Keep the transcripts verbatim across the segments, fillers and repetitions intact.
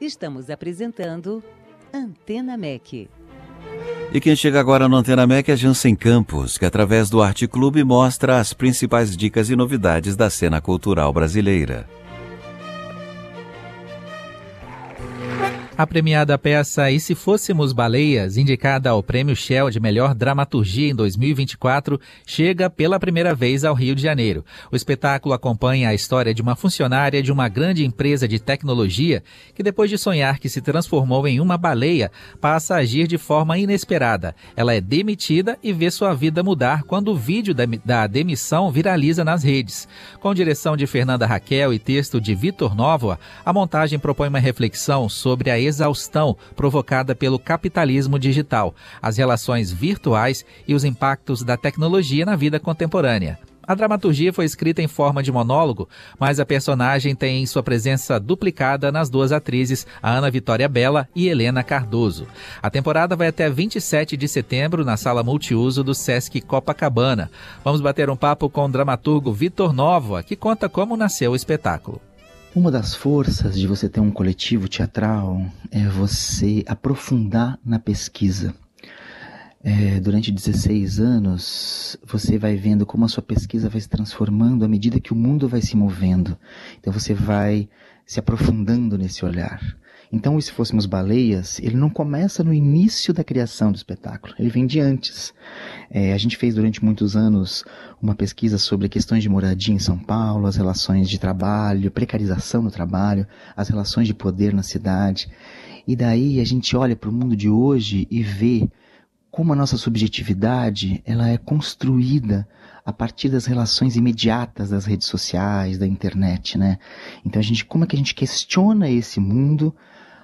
Estamos apresentando Antena M E C. E quem chega agora no Antena M E C é Jansen Campos, que através do Arte Clube mostra as principais dicas e novidades da cena cultural brasileira. A premiada peça E Se Fôssemos Baleias, indicada ao Prêmio Shell de Melhor Dramaturgia em dois mil e vinte e quatro, chega pela primeira vez ao Rio de Janeiro. O espetáculo acompanha a história de uma funcionária de uma grande empresa de tecnologia que, depois de sonhar que se transformou em uma baleia, passa a agir de forma inesperada. Ela é demitida e vê sua vida mudar quando o vídeo da, da demissão viraliza nas redes. Com direção de Fernanda Raquel e texto de Vitor Novoa, a montagem propõe uma reflexão sobre a exaustão provocada pelo capitalismo digital, as relações virtuais e os impactos da tecnologia na vida contemporânea. A dramaturgia foi escrita em forma de monólogo, mas a personagem tem sua presença duplicada nas duas atrizes, a Ana Vitória Bella e Helena Cardoso. A temporada vai até vinte e sete de setembro na sala multiuso do Sesc Copacabana. Vamos bater um papo com o dramaturgo Vitor Novoa, que conta como nasceu o espetáculo. Uma das forças de você ter um coletivo teatral é você aprofundar na pesquisa. É, durante dezesseis anos, você vai vendo como a sua pesquisa vai se transformando à medida que o mundo vai se movendo. Então você vai se aprofundando nesse olhar. Então, E Se Fôssemos Baleias, ele não começa no início da criação do espetáculo, ele vem de antes. É, a gente fez durante muitos anos uma pesquisa sobre questões de moradia em São Paulo, as relações de trabalho, precarização no trabalho, as relações de poder na cidade. E daí a gente olha para o mundo de hoje e vê como a nossa subjetividade ela é construída a partir das relações imediatas das redes sociais, da internet, né? Então, a gente, como é que a gente questiona esse mundo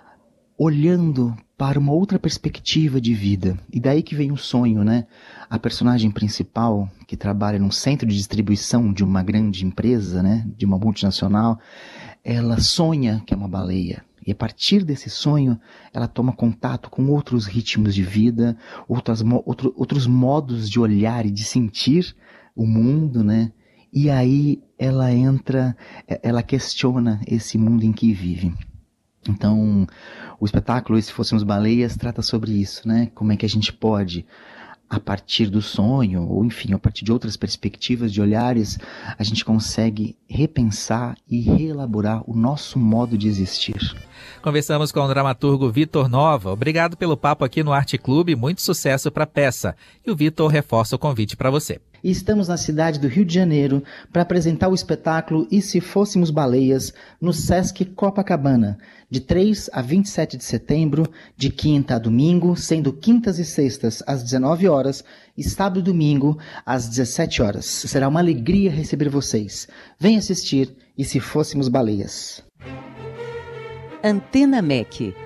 olhando para uma outra perspectiva de vida? E daí que vem o sonho, né? A personagem principal, que trabalha num centro de distribuição de uma grande empresa, né? De uma multinacional, ela sonha que é uma baleia. E a partir desse sonho, ela toma contato com outros ritmos de vida, outras, outro, outros modos de olhar e de sentir o mundo, né? E aí ela entra, ela questiona esse mundo em que vive. Então, o espetáculo E Se Fôssemos Baleias trata sobre isso, né? Como é que a gente pode, a partir do sonho, ou enfim, a partir de outras perspectivas, de olhares, a gente consegue repensar e reelaborar o nosso modo de existir. Conversamos com o dramaturgo Vitor Novoa. Obrigado pelo papo aqui no Arte Clube, muito sucesso para a peça. E o Vitor reforça o convite para você. Estamos na cidade do Rio de Janeiro para apresentar o espetáculo E Se Fôssemos Baleias no Sesc Copacabana, de três a vinte e sete de setembro, de quinta a domingo, sendo quintas e sextas às dezenove horas e sábado e domingo às dezessete horas. Será uma alegria receber vocês. Venha assistir E Se Fôssemos Baleias. Antena M E C.